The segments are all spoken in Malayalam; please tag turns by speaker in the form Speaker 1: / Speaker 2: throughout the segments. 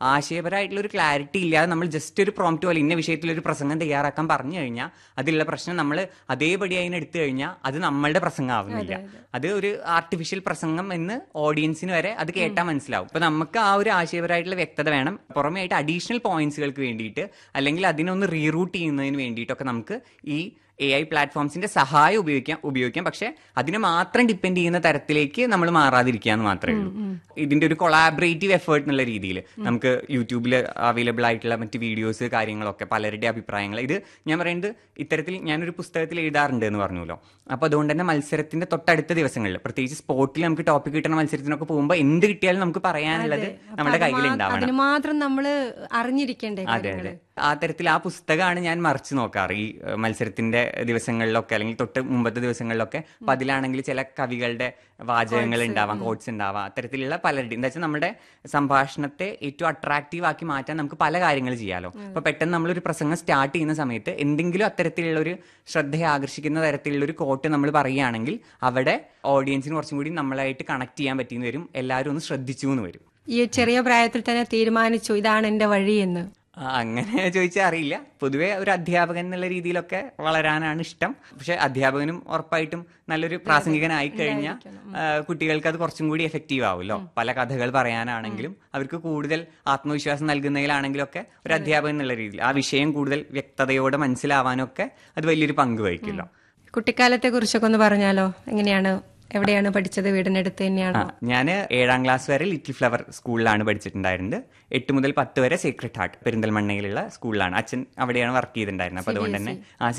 Speaker 1: ആശയപരമായിട്ടുള്ള ഒരു ക്ലാരിറ്റി ഇല്ലാതെ നമ്മൾ ജസ്റ്റ് ഒരു പ്രോംപ്റ്റ് പോലെ ഇന്ന വിഷയത്തിലൊരു പ്രസംഗം തയ്യാറാക്കാൻ പറഞ്ഞു കഴിഞ്ഞാൽ അതിലുള്ള പ്രശ്നം നമ്മൾ അതേപടി അതിനെ എടുത്തു കഴിഞ്ഞാൽ അത് നമ്മളുടെ പ്രസംഗമാവുന്നില്ല. അത് ഒരു ആർട്ടിഫിഷ്യൽ പ്രസംഗം എന്ന് ഓഡിയൻസിന് വരെ അത് കേട്ടാൽ മനസ്സിലാവും. അപ്പൊ നമുക്ക് ആ ഒരു ആശയപരമായിട്ടുള്ള വ്യക്തത വേണം. പുറമെ ആയിട്ട് അഡീഷണൽ പോയിന്റ്സുകൾക്ക് വേണ്ടിയിട്ട് അല്ലെങ്കിൽ അതിനൊന്ന് റീറൂട്ട് ചെയ്യുന്നതിന് വേണ്ടിയിട്ടൊക്കെ നമുക്ക് ഈ AI പ്ലാറ്റ്ഫോംസിന്റെ സഹായം ഉപയോഗിക്കാം. പക്ഷെ അതിനെ മാത്രം ഡിപ്പെൻഡ് ചെയ്യുന്ന തരത്തിലേക്ക് നമ്മൾ മാറാതിരിക്കുക എന്ന് മാത്രമേ ഉള്ളൂ. ഇതിന്റെ ഒരു കൊളാബറേറ്റീവ് എഫേർട്ട് എന്നുള്ള രീതിയിൽ നമുക്ക് യൂട്യൂബിൽ അവൈലബിൾ ആയിട്ടുള്ള മറ്റ് വീഡിയോസ് കാര്യങ്ങളൊക്കെ പലരുടെ അഭിപ്രായങ്ങൾ, ഇത് ഞാൻ പറയുന്നത് ഇത്തരത്തിൽ ഞാനൊരു പുസ്തകത്തിൽ എഴുതാറുണ്ട് എന്ന് പറഞ്ഞല്ലോ. അപ്പൊ അതുകൊണ്ട് തന്നെ മത്സരത്തിന്റെ തൊട്ടടുത്ത ദിവസങ്ങളിൽ പ്രത്യേകിച്ച് സ്പോർട്ടിൽ നമുക്ക് ടോപ്പിക് കിട്ടുന്ന മത്സരത്തിനൊക്കെ പോകുമ്പോൾ എന്ത് കിട്ടിയാലും നമുക്ക് പറയാനുള്ളത് നമ്മുടെ കയ്യിൽ ഉണ്ടാവണം.
Speaker 2: മാത്രം നമ്മൾ അറിഞ്ഞിരിക്കേണ്ടേ.
Speaker 1: അതെ അതെ, ആ തരത്തിൽ ആ പുസ്തകമാണ് ഞാൻ മറിച്ച് നോക്കാറ് ഈ മത്സരത്തിന്റെ ദിവസങ്ങളിലൊക്കെ അല്ലെങ്കിൽ തൊട്ട് മുമ്പത്തെ ദിവസങ്ങളിലൊക്കെ. അപ്പൊ അതിലാണെങ്കിൽ ചില കവികളുടെ വാചകങ്ങൾ ഉണ്ടാവാം, കോട്ട്സ് ഉണ്ടാവാം, അത്തരത്തിലുള്ള പലരുടെയും. എന്താ വെച്ചാൽ നമ്മുടെ സംഭാഷണത്തെ ഏറ്റവും അട്രാക്റ്റീവ് ആക്കി മാറ്റാൻ നമുക്ക് പല കാര്യങ്ങൾ ചെയ്യാലോ. അപ്പൊ പെട്ടെന്ന് നമ്മളൊരു പ്രസംഗം സ്റ്റാർട്ട് ചെയ്യുന്ന സമയത്ത് എന്തെങ്കിലും അത്തരത്തിലുള്ള ഒരു ശ്രദ്ധയെ ആകർഷിക്കുന്ന തരത്തിലുള്ള ഒരു കോട്ട് നമ്മൾ പറയുകയാണെങ്കിൽ അവിടെ ഓഡിയൻസിന് കുറച്ചും കൂടി നമ്മളായിട്ട് കണക്ട് ചെയ്യാൻ പറ്റിയെന്ന് വരും. എല്ലാവരും ഒന്ന് ശ്രദ്ധിച്ചു എന്ന് വരും.
Speaker 2: ഈ ചെറിയ പ്രായത്തിൽ തന്നെ തീരുമാനിച്ചു ഇതാണ് എന്റെ വഴി എന്ന്?
Speaker 1: അങ്ങനെ ചോദിച്ചാൽ അറിയില്ല. പൊതുവെ ഒരു അധ്യാപകൻ എന്നുള്ള രീതിയിലൊക്കെ വളരാനാണ് ഇഷ്ടം. പക്ഷെ അധ്യാപകനും ഉറപ്പായിട്ടും നല്ലൊരു പ്രാസംഗികനായി കഴിഞ്ഞാൽ കുട്ടികൾക്ക് അത് കുറച്ചും കൂടി എഫക്റ്റീവ് ആവുമല്ലോ. പല കഥകൾ പറയാനാണെങ്കിലും അവർക്ക് കൂടുതൽ ആത്മവിശ്വാസം നൽകുന്നതിലാണെങ്കിലും ഒക്കെ ഒരു അധ്യാപകൻ എന്നുള്ള രീതിയിൽ ആ വിഷയം കൂടുതൽ വ്യക്തതയോടെ മനസ്സിലാവാനൊക്കെ അത് വലിയൊരു പങ്ക് വഹിക്കുമല്ലോ.
Speaker 2: കുട്ടിക്കാലത്തെ കുറിച്ചൊക്കെ ഒന്ന് പറഞ്ഞാലോ? എങ്ങനെയാണ്, എവിടെയാണ് പഠിച്ചത്? വീടിനടുത്ത് തന്നെയാണ്?
Speaker 1: ഞാൻ 7ാം ക്ലാസ് വരെ ലിറ്റിൽ ഫ്ലവർ സ്കൂളിലാണ് പഠിച്ചിട്ടുണ്ടായിരുന്നത്. 8 മുതൽ 10 വരെ സേക്രഡ് ഹാർട്ട് പെരിന്തൽമണ്ണയിലുള്ള സ്കൂളിലാണ്. അച്ഛൻ അവിടെയാണ് വർക്ക് ചെയ്തിട്ടുണ്ടായിരുന്നത്. അപ്പൊ അതുകൊണ്ട് തന്നെ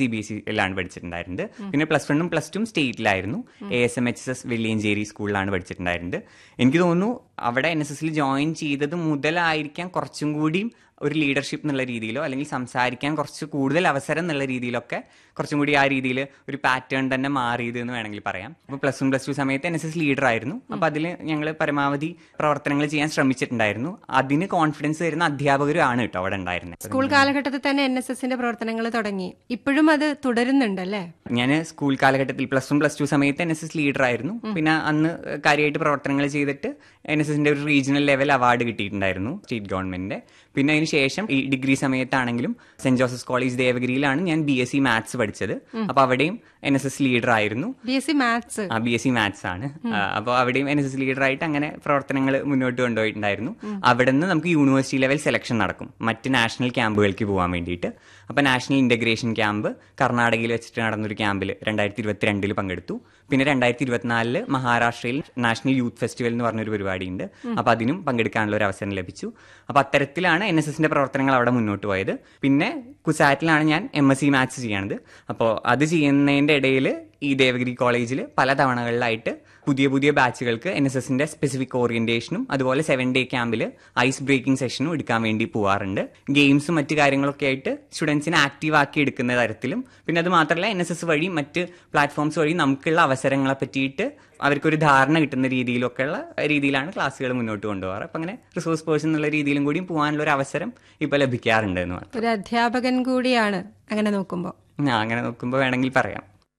Speaker 1: CBSE പഠിച്ചിട്ടുണ്ടായിരുന്നത്. പിന്നെ +1ഉം +2ഉം സ്റ്റേറ്റിലായിരുന്നു. ASMHS വെള്ളിയഞ്ചേരി സ്കൂളിലാണ് പഠിച്ചിട്ടുണ്ടായിരുന്നത്. എനിക്ക് തോന്നുന്നു അവിടെ NSSൽ ജോയിൻ ചെയ്തത് മുതലായിരിക്കാം കുറച്ചും കൂടിയും ഒരു ലീഡർഷിപ്പ് എന്നുള്ള രീതിയിലോ അല്ലെങ്കിൽ സംസാരിക്കാൻ കുറച്ച് കൂടുതൽ അവസരം എന്നുള്ള രീതിയിലൊക്കെ കുറച്ചും കൂടി ആ രീതിയിൽ ഒരു പാറ്റേൺ തന്നെ മാറിയത് എന്ന് വേണമെങ്കിൽ പറയാം. അപ്പോൾ +1 +2 സമയത്ത് NSS ലീഡർ ആയിരുന്നു. അപ്പോൾ അതിൽ ഞങ്ങൾ പരമാവധി പ്രവർത്തനങ്ങൾ ചെയ്യാൻ ശ്രമിച്ചിട്ടുണ്ടായിരുന്നു. അതിന് കോൺഫിഡൻസ് തരുന്ന അധ്യാപകരുമാണ് കേട്ടോ അവിടെ ഉണ്ടായിരുന്നത്.
Speaker 2: സ്കൂൾ കാലഘട്ടത്തിൽ തന്നെ NSSന്റെ പ്രവർത്തനങ്ങൾ തുടങ്ങി. ഇപ്പോഴും അത് തുടരുന്നുണ്ടല്ലേ?
Speaker 1: ഞാൻ സ്കൂൾ കാലഘട്ടത്തിൽ +1 +2 സമയത്ത് NSS ലീഡർ ആയിരുന്നു. പിന്നെ അന്ന് കാര്യമായിട്ട് പ്രവർത്തനങ്ങൾ ചെയ്തിട്ട് NSSന്റെ ഒരു റീജിയണൽ ലെവൽ അവാർഡ് കിട്ടിയിട്ടുണ്ടായിരുന്നു സ്റ്റേറ്റ് ഗവൺമെന്റിന്റെ. പിന്നെ അതിന് ശേഷം ഈ ഡിഗ്രി സമയത്താണെങ്കിലും സെന്റ് ജോസഫ്സ് കോളേജ് ദേവഗിരിയിലാണ് ഞാൻ BSc മാത്സ് പഠിച്ചത്. അപ്പൊ അവിടെയും NSS ലീഡർ ആയിരുന്നു.
Speaker 2: BSc
Speaker 1: മാത്സ് ആണ്. അപ്പൊ അവിടെയും NSS ലീഡർ ആയിട്ട് അങ്ങനെ പ്രവർത്തനങ്ങൾ മുന്നോട്ട് കൊണ്ടുപോയിട്ടുണ്ടായിരുന്നു. അവിടെ നിന്ന് നമുക്ക് യൂണിവേഴ്സിറ്റി ലെവൽ സെലക്ഷൻ നടക്കും മറ്റ് നാഷണൽ ക്യാമ്പുകൾക്ക് പോകാൻ വേണ്ടിയിട്ട്. അപ്പൊ നാഷണൽ ഇന്റഗ്രേഷൻ ക്യാമ്പ് കർണാടകയിൽ വെച്ചിട്ട് നടന്നൊരു ക്യാമ്പിൽ 2022 പങ്കെടുത്തു. പിന്നെ 2024 മഹാരാഷ്ട്രയിൽ നാഷണൽ യൂത്ത് ഫെസ്റ്റിവൽ എന്ന് പറഞ്ഞൊരു പരിപാടിയുണ്ട്. അപ്പൊ അതിനും പങ്കെടുക്കാനുള്ള ഒരു അവസരം ലഭിച്ചു. അപ്പൊ അത്തരത്തിലാണ് NSSന്റെ പ്രവർത്തനങ്ങൾ അവിടെ മുന്നോട്ട് പോയത്. പിന്നെ കുസാറ്റിലാണ് ഞാൻ MSc മാത്സ് ചെയ്യണത്. അപ്പോൾ അത് ചെയ്യുന്നതിന്റെ ഇടയിൽ ഈ ദേവഗിരി കോളേജിൽ പല തവണകളിലായിട്ട് പുതിയ പുതിയ ബാച്ചുകൾക്ക് NSSന്റെ സ്പെസിഫിക് ഓറിയന്റേഷനും അതുപോലെ 7 ഡേ ക്യാമ്പിൽ ഐസ് ബ്രേക്കിംഗ് സെഷനും എടുക്കാൻ വേണ്ടി പോവാറുണ്ട്. ഗെയിംസും മറ്റു കാര്യങ്ങളൊക്കെ ആയിട്ട് സ്റ്റുഡൻസിനെ ആക്റ്റീവ് ആക്കി എടുക്കുന്ന തരത്തിലും പിന്നെ അത് മാത്രമല്ല NSS വഴി മറ്റ് പ്ലാറ്റ്ഫോംസ് വഴി നമുക്കുള്ള അവസരങ്ങളെ പറ്റിയിട്ട് അവർക്കൊരു ധാരണ കിട്ടുന്ന രീതിയിലാണ് ക്ലാസ്സുകൾ മുന്നോട്ട് കൊണ്ടുപോകാറ്. അപ്പം അങ്ങനെ റിസോഴ്സ് പേഴ്സൺ എന്നുള്ള രീതിയിലും കൂടി പോകാനുള്ള ഒരു അവസരം ഇപ്പൊ ലഭിക്കാറുണ്ട് എന്ന് പറഞ്ഞു.
Speaker 2: ഒരു അധ്യാപകൻ കൂടിയാണ് അങ്ങനെ നോക്കുമ്പോൾ
Speaker 1: വേണമെങ്കിൽ പറയാം.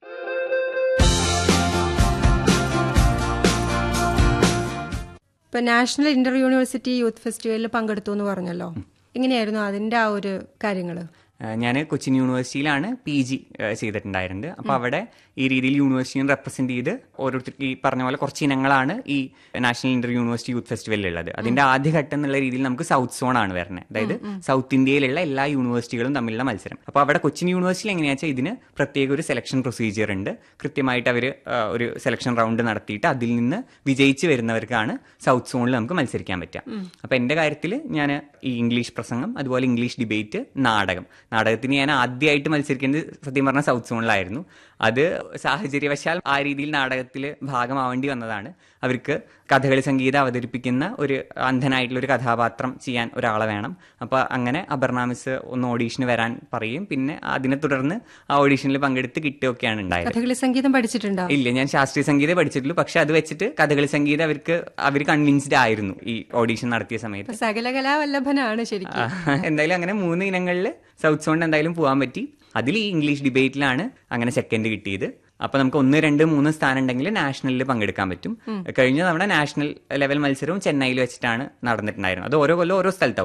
Speaker 2: ഇപ്പൊ നാഷണൽ ഇന്റർ യൂണിവേഴ്സിറ്റി യൂത്ത് ഫെസ്റ്റിവലിൽ പങ്കെടുത്തു എന്ന് പറഞ്ഞല്ലോ. എങ്ങനെയായിരുന്നു അതിന്റെ ആ ഒരു കാര്യങ്ങള്?
Speaker 1: ഞാൻ കൊച്ചിൻ യൂണിവേഴ്സിറ്റിയിലാണ് PG ചെയ്തിട്ടുണ്ടായിരുന്നത്. അപ്പോൾ അവിടെ ഈ രീതിയിൽ യൂണിവേഴ്സിറ്റിയെ റെപ്രസെന്റ് ചെയ്ത് ഓരോരുത്തർക്ക് ഈ പറഞ്ഞ പോലെ കുറച്ച് ഇനങ്ങളാണ് ഈ നാഷണൽ ഇന്റർ യൂണിവേഴ്സിറ്റി യൂത്ത് ഫെസ്റ്റിവലിലുള്ളത്. അതിന്റെ ആദ്യഘട്ടം എന്നുള്ള രീതിയിൽ നമുക്ക് സൗത്ത് സോൺ ആണ് വരുന്നത്. അതായത് സൗത്ത് ഇന്ത്യയിലുള്ള എല്ലാ യൂണിവേഴ്സിറ്റികളും തമ്മിലുള്ള മത്സരം. അപ്പോൾ അവിടെ കൊച്ചിൻ യൂണിവേഴ്സിറ്റിയിൽ എങ്ങനെയാ വെച്ചാൽ ഇതിന് പ്രത്യേക ഒരു സെലക്ഷൻ പ്രൊസീജിയർ ഉണ്ട്. കൃത്യമായിട്ട് അവർ ഒരു സെലക്ഷൻ റൗണ്ട് നടത്തിയിട്ട് അതിൽ നിന്ന് വിജയിച്ച് വരുന്നവർക്കാണ് സൗത്ത് സോണിൽ നമുക്ക് മത്സരിക്കാൻ പറ്റുക. അപ്പോൾ എൻ്റെ കാര്യത്തിൽ ഞാൻ ഈ ഇംഗ്ലീഷ് പ്രസംഗം അതുപോലെ ഇംഗ്ലീഷ് ഡിബേറ്റ് നാടകത്തിന് ഞാൻ ആദ്യമായിട്ട് മത്സരിക്കുന്നത് സത്യം പറഞ്ഞാൽ സൗത്ത് സോണിലായിരുന്നു. അത് സാഹചര്യവശാൽ ആ രീതിയിൽ നാടകത്തിൽ ഭാഗമാവേണ്ടി വന്നതാണ്. അവർക്ക് കഥകളി സംഗീതം അവതരിപ്പിക്കുന്ന ഒരു അന്ധനായിട്ടുള്ള ഒരു കഥാപാത്രം ചെയ്യാൻ ഒരാളെ വേണം. അപ്പൊ അങ്ങനെ അപർണ മിസ് ഒന്ന് ഓഡീഷന് വരാൻ പറയും. പിന്നെ അതിനെ തുടർന്ന് ആ ഓഡീഷനിൽ പങ്കെടുത്ത് കിട്ടുകയൊക്കെയാണ് ഉണ്ടായത്.
Speaker 2: കഥകളി സംഗീതം പഠിച്ചിട്ടുണ്ടോ?
Speaker 1: ഇല്ല, ഞാൻ ശാസ്ത്രീയ സംഗീതം പഠിച്ചിട്ടുള്ളൂ. പക്ഷെ അത് വെച്ചിട്ട് കഥകളി സംഗീതം അവർ കൺവിൻസ്ഡ് ആയിരുന്നു ഈ ഓഡീഷൻ നടത്തിയ സമയത്ത്.
Speaker 2: സകലകലാവല്ലഭനാണ് ശരിക്കും.
Speaker 1: എന്തായാലും അങ്ങനെ 3 ഇനങ്ങളിൽ സൗത്ത് സോണിൽ എന്തായാലും പോകാൻ പറ്റി. അതിൽ ഈ ഇംഗ്ലീഷ് ഡിബേറ്റിലാണ് അങ്ങനെ സെക്കൻഡ് കിട്ടിയത്. അപ്പൊ നമുക്ക് 1, 2, 3 സ്ഥാനം ഉണ്ടെങ്കിൽ നാഷണലിൽ പങ്കെടുക്കാൻ പറ്റും. കഴിഞ്ഞ തവണ നാഷണൽ ലെവൽ മത്സരവും ചെന്നൈയിൽ വെച്ചിട്ടാണ് നടന്നിട്ടുണ്ടായിരുന്നത്. അത് ഓരോ കൊല്ലം ഓരോ സ്ഥലത്താവും.